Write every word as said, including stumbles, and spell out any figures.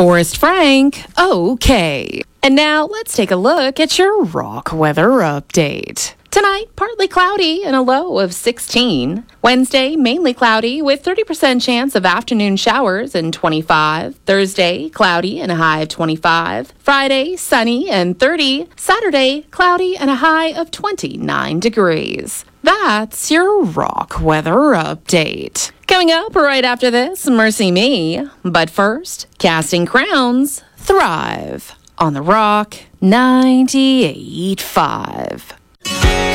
Forrest Frank, okay. And now let's take a look at your rock weather update. Tonight, partly cloudy and a low of sixteen. Wednesday, mainly cloudy with thirty percent chance of afternoon showers and twenty-five. Thursday, cloudy and a high of twenty-five. Friday, sunny and thirty. Saturday, cloudy and a high of twenty-nine degrees. That's your rock weather update. Coming up right after this, Mercy Me. But first, Casting Crowns, Thrive on the Rock ninety-eight point five.